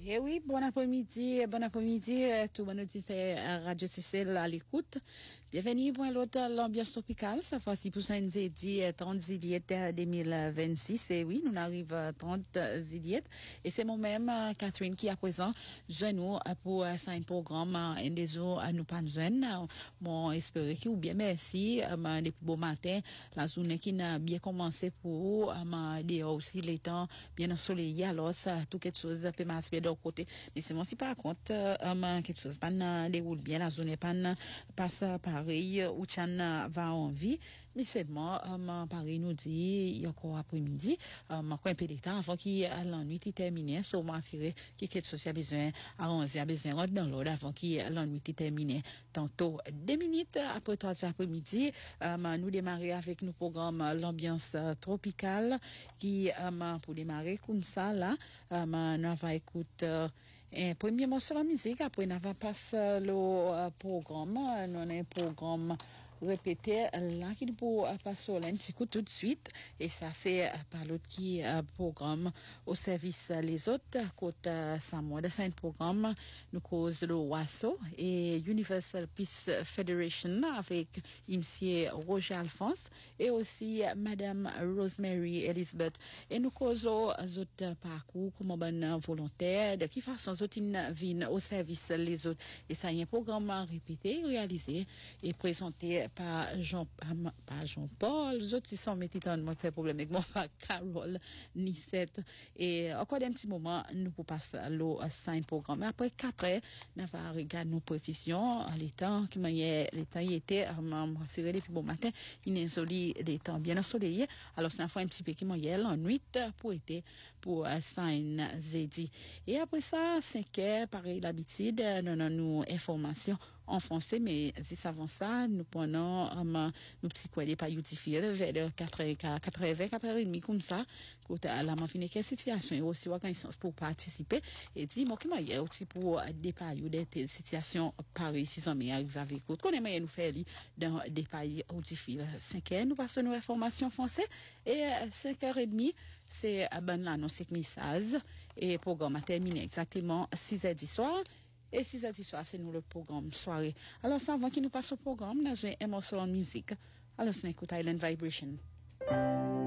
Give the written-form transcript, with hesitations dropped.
Eh oui, bon après-midi, tout bon auditeur Radio CCL à l'écoute. Bienvenue pour l'autre l'ambiance tropicale, ça fois-ci pour samedi 30 juillet 2026. Et oui, nous arrivons 30 juillet. Et c'est moi-même, Catherine, qui à présent, je nous pour un programme, un des jours, nous pas jeunes. Bon, espérer qui ou bien merci, depuis beau matin, la journée qui n'a bien commencé pour, dehors aussi les temps bien ensoleillés, alors ça, tout quelque chose peut m'aspirer de côté. Mais c'est moi si par contre, quelque chose pas déroule bien, la journée passe pareil, ou tchan va en vie, mais seulement, pareil nous dit, il y a encore après-midi, quoi un peu de temps avant qu'il l'ennui terminé, sur moi assurer qu'il quelque chose a besoin arranger, a besoin rentrer dans l'ordre avant qu'il l'ennui terminé. Tantôt, 2 minutes après 3 après-midi, nous démarrer avec nos programmes l'ambiance tropicale qui, pour démarrer comme ça, là, nous va écouter un premier morceau de la musique, après nous va passer le programme, nous avons un programme répété là qui pour passer un petit coup tout de suite et ça c'est par l'autre qui programme au service les autres côté Samoa de saint programme nous cause le WASO et Universal Peace Federation avec monsieur Roger Alphonse et aussi madame Rosemary Elizabeth et nous cause aux autres parcours comme bonne volontaire de qui façon autres viennent au service les autres et ça y est un programme répété réalisé et présenté par Jean-Paul, les autres ils sont mettis dans moi fait problème avec moi pas Carole Nissette et encore un petit moment nous pour passer le 5 programme après 4 heures nous va regarder nos professions les temps qui les temps il était c'est depuis bon matin il est joli les temps bien ensoleillés alors c'est un petit peu qui moyen en nuit pour été pour 5 jeudi et après ça 5 heures pareil l'habitude nous informations en français, mais juste avant ça, nous prenons nos petits coins pas utilisés vers 4h20, 4h30 comme ça, quand la mafine quelle situation et aussi organisations pour participer et dit moi qui m'a aussi pour dépailler des situations pareilles si ça m'est arrivé avec vous. Connais moi nous faire dans des pays utilisés 5h nous passons nos informations français et 5h30 c'est ben l'annonce message et programme a terminé exactement 6h du soir. Et 6h du soir, c'est nous le programme soirée. Alors, ça, avant qu'il nous passe au programme, nous avons un morceau en musique. Alors, c'est écoute Island Vibration.